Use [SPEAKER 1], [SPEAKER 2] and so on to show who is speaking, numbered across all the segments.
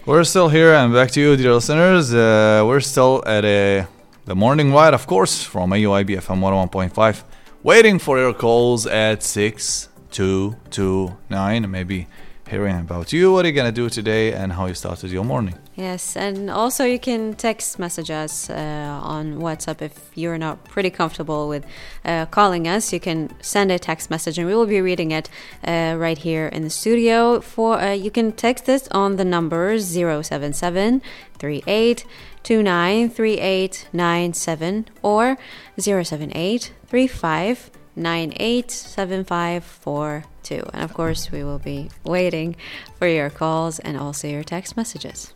[SPEAKER 1] We're still here and back to you, dear listeners. We're still at the morning ride, of course, from AUIB FM 101.5, waiting for your calls at 6229. Maybe hearing about you, what are you going to do today, and how you started your morning.
[SPEAKER 2] Yes, and also you can text message us on WhatsApp if you're not pretty comfortable with calling us. You can send a text message and we will be reading it right here in the studio. You can text us on the numbers 077 38 29 3897 or 078 35 987542. And of course, we will be waiting for your calls and also your text messages.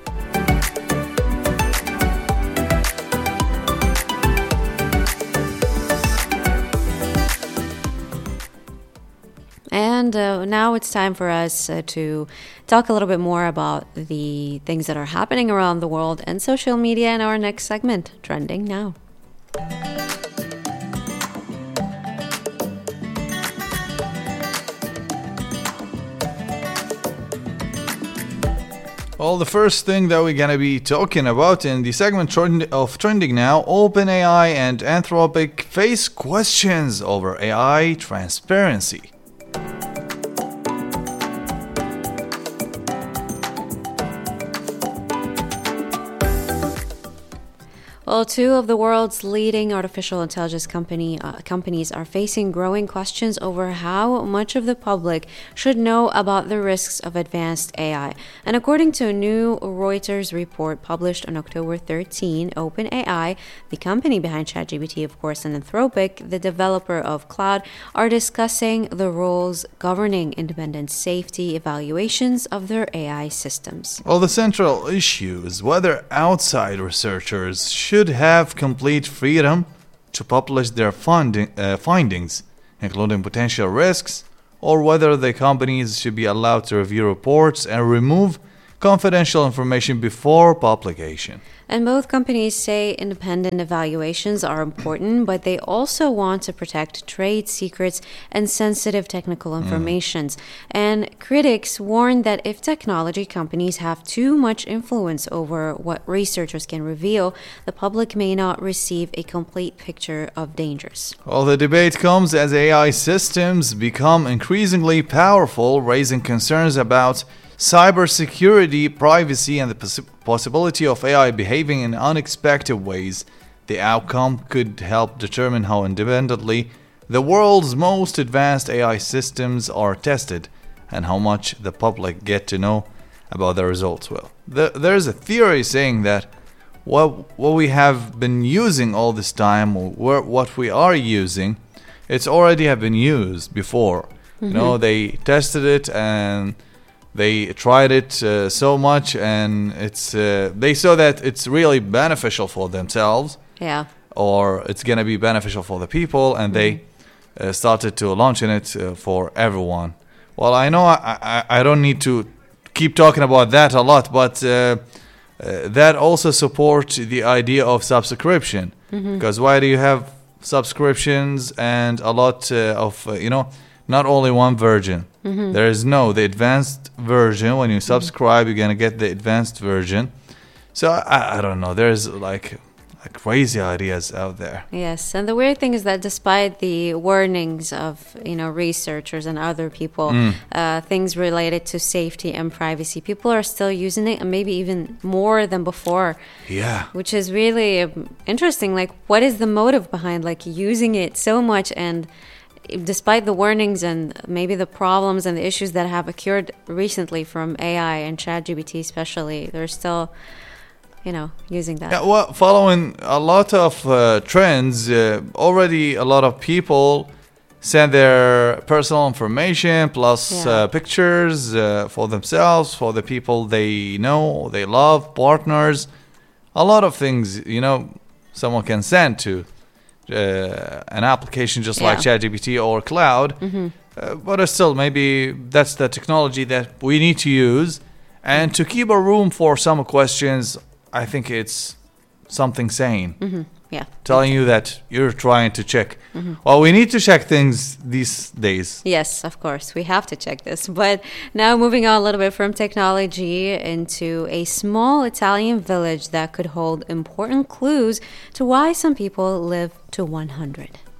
[SPEAKER 2] And now it's time for us to talk a little bit more about the things that are happening around the world and social media in our next segment, Trending Now.
[SPEAKER 1] Well, the first thing that we're going to be talking about in the segment of Trending Now, OpenAI and Anthropic face questions over AI transparency.
[SPEAKER 2] Well, two of the world's leading artificial intelligence companies are facing growing questions over how much of the public should know about the risks of advanced AI. And according to a new Reuters report published on October 13, OpenAI, the company behind ChatGPT, of course, and Anthropic, the developer of Cloud, are discussing the rules governing independent safety evaluations of their AI systems.
[SPEAKER 1] Well, the central issue is whether outside researchers should have complete freedom to publish their findings, including potential risks, or whether the companies should be allowed to review reports and remove confidential information before publication.
[SPEAKER 2] And both companies say independent evaluations are important, but they also want to protect trade secrets and sensitive technical information. And critics warn that if technology companies have too much influence over what researchers can reveal, the public may not receive a complete picture of dangers.
[SPEAKER 1] Well, the debate comes as AI systems become increasingly powerful, raising concerns about cybersecurity, privacy, and the possibility of AI behaving in unexpected ways. The outcome could help determine how independently the world's most advanced AI systems are tested and how much the public get to know about the results. Well, there's a theory saying that what we have been using all this time, or what we are using, it's already have been used before. You know, they tested it and they tried it so much, and they saw that it's really beneficial for themselves.
[SPEAKER 2] Yeah.
[SPEAKER 1] Or it's going to be beneficial for the people, and they started to launching it for everyone. Well, I know I don't need to keep talking about that a lot, but that also supports the idea of subscription. Because why do you have subscriptions and a lot of, not only one version? There is the advanced version. When you subscribe, you're going to get the advanced version. So I don't know. There's like crazy ideas out there.
[SPEAKER 2] Yes, and the weird thing is that despite the warnings of researchers and other people, things related to safety and privacy, people are still using it, and maybe even more than before.
[SPEAKER 1] Yeah,
[SPEAKER 2] which is really interesting. Like, what is the motive behind using it so much? And despite the warnings and maybe the problems and the issues that have occurred recently from AI and ChatGPT especially, they're still, using that.
[SPEAKER 1] Yeah, well, following a lot of trends, already a lot of people send their personal information plus pictures for themselves, for the people they know, they love, partners. A lot of things, someone can send to an application just like ChatGPT or Cloud, but still, maybe that's the technology that we need to use. And to keep a room for some questions, I think it's something sane.
[SPEAKER 2] Yeah.
[SPEAKER 1] telling you that you're trying to check. Well, we need to check things these days.
[SPEAKER 2] Yes, of course. We have to check this. But now moving on a little bit from technology into a small Italian village that could hold important clues to why some people live to 100.